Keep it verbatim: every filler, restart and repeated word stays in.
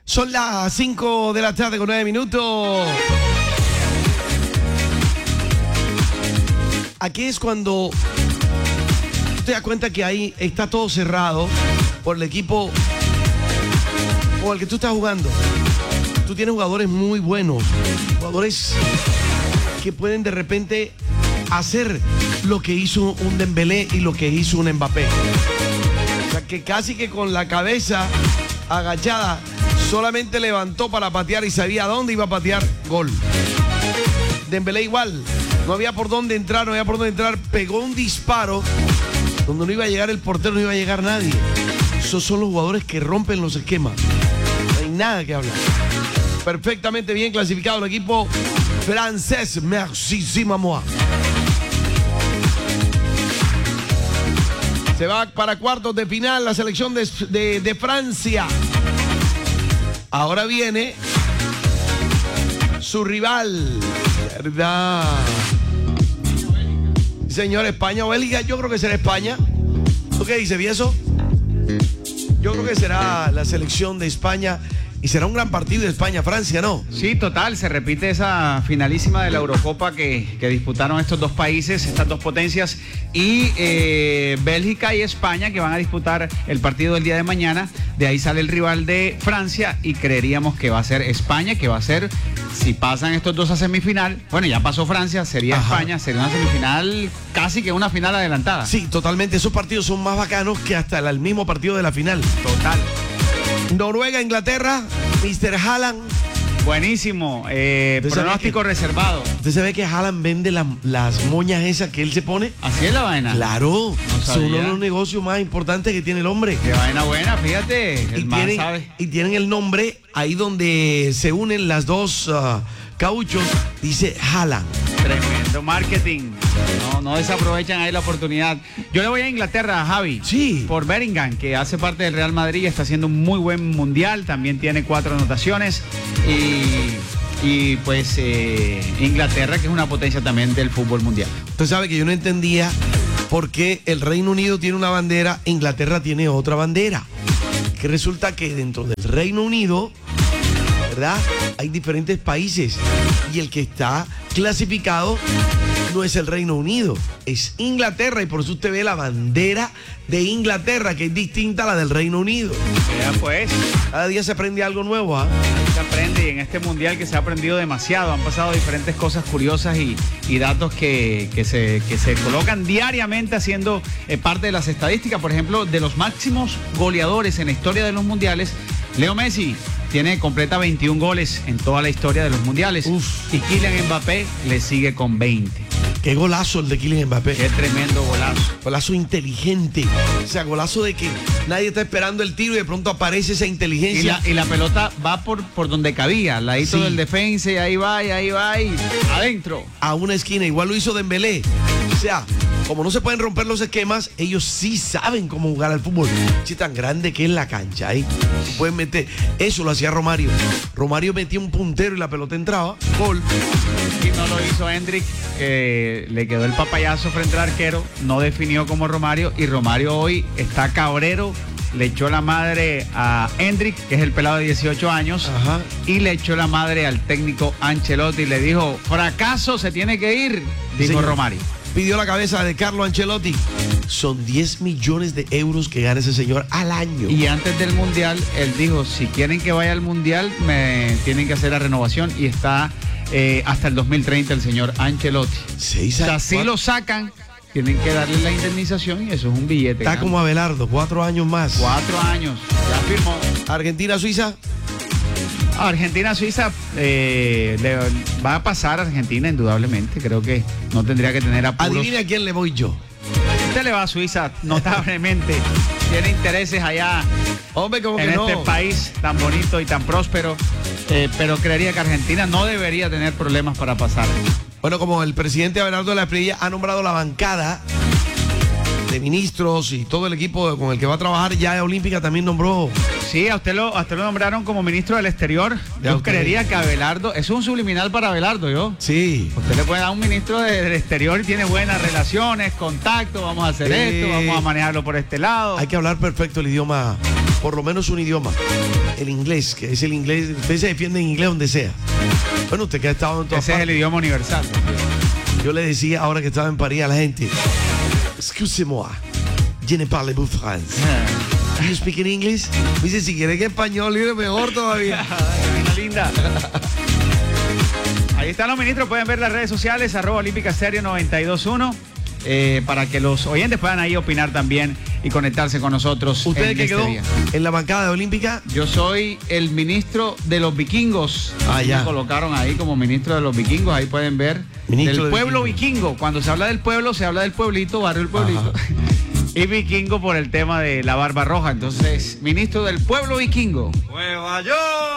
Son las cinco de la tarde con nueve minutos. Aquí es cuando tú te das cuenta que ahí está todo cerrado por el equipo con el que tú estás jugando. Tú tienes jugadores muy buenos, jugadores que pueden de repente hacer lo que hizo un Dembélé y lo que hizo un Mbappé. O sea, que casi que con la cabeza agachada solamente levantó para patear y sabía dónde iba a patear, gol. Dembélé igual, no había por dónde entrar, no había por dónde entrar, pegó un disparo donde no iba a llegar el portero, no iba a llegar nadie. Esos son los jugadores que rompen los esquemas. No hay nada que hablar. Perfectamente bien clasificado el equipo francés. Merci, moi. Se va para cuartos de final la selección de, de, de Francia. Ahora viene su rival, ¿verdad? Señor, España o Bélgica, yo creo que será España. ¿Tú qué dices, Vieso? Yo creo que será la selección de España. Y será un gran partido de España-Francia, ¿no? Sí, total, se repite esa finalísima de la Eurocopa que, que disputaron estos dos países, estas dos potencias, y eh, Bélgica y España, que van a disputar el partido del día de mañana. De ahí sale el rival de Francia y creeríamos que va a ser España, que va a ser, si pasan estos dos a semifinal, bueno, ya pasó Francia, sería Ajá. España, sería una semifinal casi que una final adelantada. Sí, totalmente, esos partidos son más bacanos que hasta el mismo partido de la final. Total. Noruega, Inglaterra, mister Haaland. Buenísimo, eh, pronóstico reservado. ¿Usted sabe que Haaland vende la, las moñas esas que él se pone? ¿Así es la vaina? Claro, no son uno de los negocios más importantes que tiene el hombre. Qué vaina buena, fíjate, el man sabe. Y tienen el nombre ahí donde se unen las dos uh, cauchos, dice Haaland. Tremendo marketing. No, no desaprovechan ahí la oportunidad. Yo le voy a Inglaterra, Javi. Sí. Por Bellingham, que hace parte del Real Madrid, está haciendo un muy buen mundial. También tiene cuatro anotaciones. Y, y pues eh, Inglaterra, que es una potencia también del fútbol mundial. Usted sabe que yo no entendía por qué el Reino Unido tiene una bandera, Inglaterra tiene otra bandera. Que resulta que dentro del Reino Unido, ¿verdad?, hay diferentes países. Y el que está clasificado no es el Reino Unido, es Inglaterra, y por eso usted ve la bandera de Inglaterra, que es distinta a la del Reino Unido. Ya pues. Cada día se aprende algo nuevo, ¿ah? ¿eh? Se aprende, y en este mundial que se ha aprendido demasiado, han pasado diferentes cosas curiosas y, y datos que, que, se, que se colocan diariamente haciendo eh, parte de las estadísticas. Por ejemplo, de los máximos goleadores en la historia de los mundiales, Leo Messi tiene completa veintiún goles en toda la historia de los mundiales. Uf. Y Kylian Mbappé le sigue con veinte. Qué golazo el de Kylian Mbappé. Qué tremendo golazo. Golazo inteligente. O sea, golazo de que nadie está esperando el tiro y de pronto aparece esa inteligencia. Y la, y la pelota va por, por donde cabía, al ladito sí. del defensa, y ahí va, y ahí va, y adentro. A una esquina, igual lo hizo Dembélé. O sea, como no se pueden romper los esquemas, ellos sí saben cómo jugar al fútbol. Sí, tan grande que es la cancha, ¿eh? Pueden meter. Eso lo hacía Romario. Romario metía un puntero y la pelota entraba. Gol. Y no lo hizo Hendrik, que le quedó el papayazo frente al arquero. No definió como Romario. Y Romario hoy está cabrero. Le echó la madre a Hendrik, que es el pelado de dieciocho años. Ajá. Y le echó la madre al técnico Ancelotti. Y le dijo: fracaso, se tiene que ir, dijo Señor. Romario. Pidió la cabeza de Carlo Ancelotti. Son diez millones de euros que gana ese señor al año. Y antes del Mundial, él dijo: si quieren que vaya al Mundial, me tienen que hacer la renovación. Y está eh, hasta el dos mil treinta el señor Ancelotti. Seis años. O sea, si lo sacan, tienen que darle la indemnización y eso es un billete. Está ¿no? como Abelardo, cuatro años más. Cuatro años, ya firmó. Argentina-Suiza. Argentina-Suiza eh, le va a pasar a Argentina indudablemente, creo que no tendría que tener apuros. Adivina a quién le voy yo. Usted le va a Suiza notablemente, tiene intereses allá. Hombre, como que en no. este país tan bonito y tan próspero, eh, pero creería que Argentina no debería tener problemas para pasar. Bueno, como el presidente Abelardo de la Espriella ha nombrado la bancada de ministros y todo el equipo con el que va a trabajar, ya Olímpica también nombró. Sí, a usted lo, a usted lo nombraron como ministro del Exterior. Yo usted. creería que Abelardo, eso es un subliminal para Abelardo, ¿yo? Sí. Usted le puede dar un ministro de, del Exterior y tiene buenas relaciones, contactos, vamos a hacer sí. esto, vamos a manejarlo por este lado. Hay que hablar perfecto el idioma por lo menos un idioma, el inglés, que es el inglés, usted se defiende en inglés donde sea. Bueno, usted que ha estado en todas Ese partes. es el idioma universal. Yo le decía ahora que estaba en París a la gente, excusez-moi, je ne parle pas français. Do you speak in English? Me dice, si quiere que español, libre, mejor todavía. Ay, linda. Ahí están los ministros, pueden ver las redes sociales, arroba Olímpica Estéreo noventa y dos punto uno, eh, para que los oyentes puedan ahí opinar también y conectarse con nosotros. ¿Usted en que este quedó día. en la bancada de Olímpica? Yo soy el ministro de los vikingos. Ah, ya. Me colocaron ahí como ministro de los vikingos, ahí pueden ver. Ministro del de pueblo vikingos. vikingo. Cuando se habla del pueblo, se habla del pueblito, barrio del pueblito. Y vikingo por el tema de la barba roja. Entonces, ministro del pueblo vikingo. Nueva York.